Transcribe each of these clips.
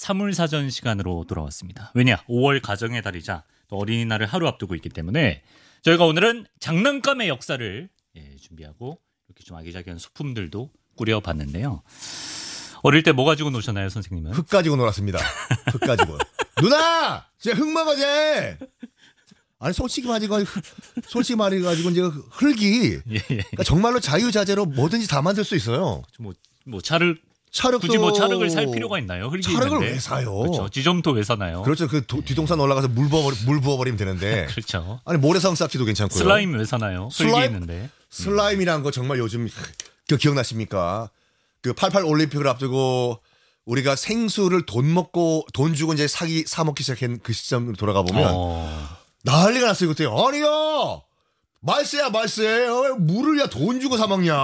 사물사전 시간으로 돌아왔습니다. 왜냐? 5월 가정의 달이자 또 어린이날을 하루 앞두고 있기 때문에 저희가 오늘은 장난감의 역사를 준비하고 이렇게 좀 아기자기한 소품들도 꾸려봤는데요. 어릴 때 뭐 가지고 노셨나요, 선생님은? 흙 가지고 놀았습니다. 흙 가지고. 누나! 쟤 흙 먹어, 쟤! 아니, 솔직히 말해가지고, 이제 흙이. 그러니까 정말로 자유자재로 뭐든지 다 만들 수 있어요. 굳이 뭐 찰흙을 살 필요가 있나요? 흙이 찰흙을 있는데. 왜 사요? 그렇죠. 지점토 왜 사나요? 그렇죠. 그 뒷동산 올라가서 물 부어버리면 되는데. 그렇죠. 아니, 모래성 쌓기도 괜찮고요. 슬라임 왜 사나요? 흙이 있는데. 슬라임이란 거 정말 요즘, 기억나십니까? 그 88 올림픽을 앞두고 우리가 생수를 돈 주고 이제 사 먹기 시작한 그 시점으로 돌아가 보면 난리가 났어요, 그때. 아니야! 말세야. 물을 돈 주고 사 먹냐?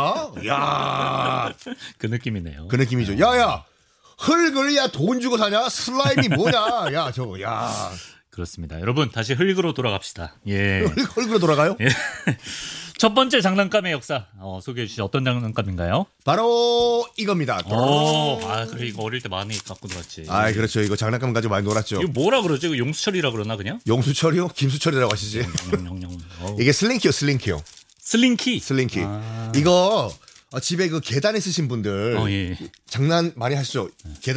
야, 그 느낌이네요. 그 느낌이죠. 야야, 흙을 돈 주고 사냐? 슬라임이 뭐냐? 야, 저거, 야. 그렇습니다. 여러분, 다시 흙으로 돌아갑시다. 예. 흙으로 돌아가요? 예. 첫 번째 장난감의 역사 소개해 주시죠. 어떤 장난감인가요? 바로 이겁니다. 그래 이거 어릴 때 많이 갖고 놀았지. 아, 그렇죠. 이거 장난감 가지고 많이 놀았죠. 이거 뭐라 그러죠? 이거 용수철이라 그러나 그냥? 용수철이요? 김수철이라고 하시지. 이게 슬링키요. 슬링키. 이거 집에 그 계단에 쓰신 분들 장난 많이 하시죠.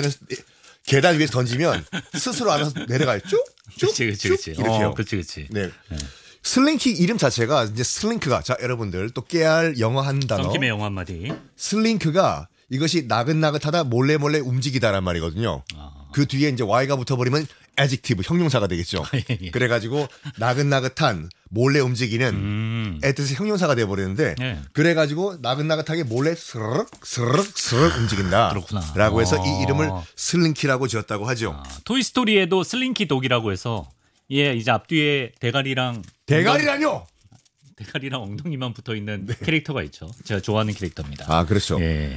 계단 위에서 던지면 스스로 알아서 내려가요. 쭉. 그렇지. 이렇게요. 그렇지. 네. 슬링키 이름 자체가 이제 슬링크가 자 여러분들 또 깨알 영어 한 단어. 썬킴의 영어 한마디. 슬링크가 이것이 나긋나긋하다 몰래 움직이다란 말이거든요. 그 뒤에 이제 Y가 붙어버리면 adjective 형용사가 되겠죠. 그래가지고 나긋나긋한 몰래 움직이는 뜻의 형용사가 돼버리는데 그래가지고 나긋나긋하게 몰래 스르륵 움직인다. 그렇구나. 라고 해서 이 이름을 슬링키라고 지었다고 하죠. 토이스토리에도 슬링키 독이라고 해서 이제 앞뒤에 대가리라뇨? 대가리랑 엉덩이만 붙어 있는 캐릭터가 있죠. 제가 좋아하는 캐릭터입니다. 아, 그렇죠.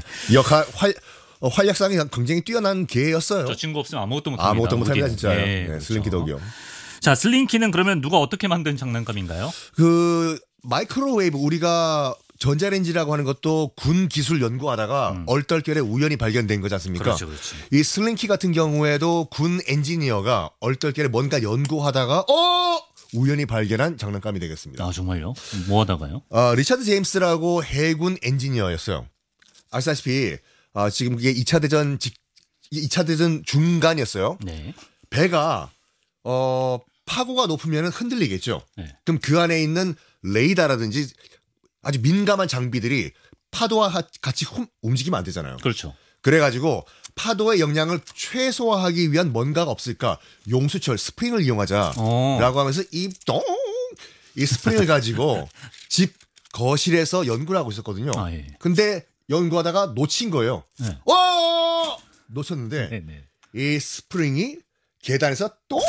활약상이 굉장히 뛰어난 개였어요. 저 친구 없으면 아무것도 못합니다. 진짜요. 그렇죠. 슬링키 덕이요. 자, 슬링키는 그러면 누가 어떻게 만든 장난감인가요? 그 마이크로웨이브 우리가 전자레인지라고 하는 것도 군 기술 연구하다가 얼떨결에 우연히 발견된 거지 않습니까? 그렇지. 이 슬링키 같은 경우에도 군 엔지니어가 얼떨결에 뭔가 연구하다가 우연히 발견한 장난감이 되겠습니다. 아, 정말요? 뭐 하다가요? 리차드 제임스라고 해군 엔지니어였어요. 아시다시피 지금 그게 2차 대전 중간이었어요. 네. 배가 파고가 높으면 흔들리겠죠. 네. 그럼 그 안에 있는 레이더라든지 아주 민감한 장비들이 파도와 같이 움직이면 안 되잖아요. 그렇죠. 그래가지고 파도의 영향을 최소화하기 위한 뭔가가 없을까? 용수철 스프링을 이용하자라고 하면서 이 스프링을 가지고 집 거실에서 연구를 하고 있었거든요. 근데 연구하다가 놓친 거예요. 놓쳤는데 이 스프링이 계단에서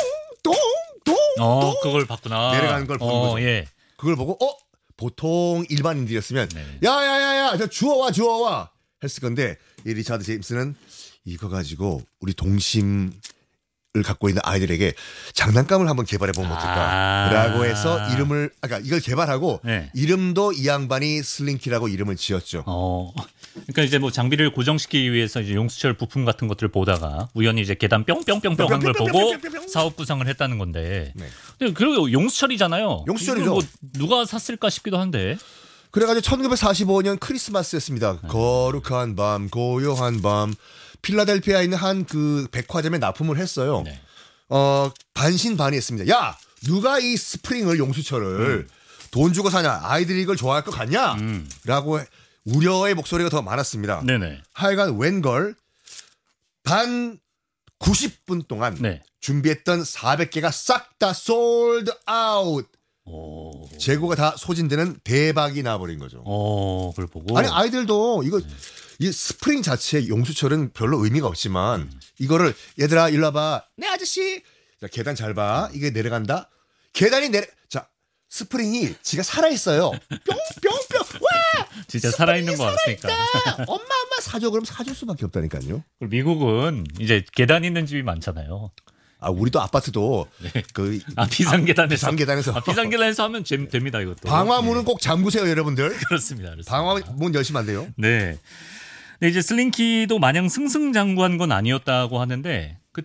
그걸 봤구나. 내려가는 걸 보는 거죠. 그걸 보고 보통 일반인들이었으면 야야야야 저 주워와 했을 건데 이 리차드 제임스는 이거 가지고 우리 동심을 갖고 있는 아이들에게 장난감을 한번 개발해 보면 어떨까라고 해서 이걸 개발하고 이름도 이 양반이 슬링키라고 이름을 지었죠. 그러니까 이제 뭐 장비를 고정시키기 위해서 이제 용수철 부품 같은 것들을 보다가 우연히 이제 계단 뿅뿅뿅뿅 한 걸 보고 사업 구상을 했다는 건데. 근데 그리고 용수철이잖아요. 용수철이죠. 뭐 누가 샀을까 싶기도 한데. 그래가지고 1945년 크리스마스였습니다. 거룩한 밤, 고요한 밤. 필라델피아에 있는 한 그 백화점에 납품을 했어요. 반신반의했습니다. 야, 누가 이 스프링을 용수철을 돈 주고 사냐? 아이들이 이걸 좋아할 것 같냐? 라고 우려의 목소리가 더 많았습니다. 하여간 웬걸 단 90분 동안 준비했던 400개가 싹 다 솔드 아웃. 재고가 다 소진되는 대박이 나버린 거죠. 그걸 보고 아니 아이들도 이 스프링 자체의 용수철은 별로 의미가 없지만 이거를 얘들아 일로 와봐. 네 아저씨. 자, 계단 잘 봐. 이게 내려간다. 계단이 자 스프링이 지가 살아있어요. 뿅뿅뿅. 와! 진짜 살아있는 거 같으니까. 엄마 사줘. 그럼 사줄 수밖에 없다니까요. 미국은 이제 계단 있는 집이 많잖아요. 우리도 아파트도 비상계단에서 비상계단에서 하면 됩니다 이것도. 방화문은 꼭 잠그세요 여러분들. 그렇습니다. 방화문 열시면 안 돼요. 네. 근데 이제 슬링키도 마냥 승승장구한 건 아니었다고 하는데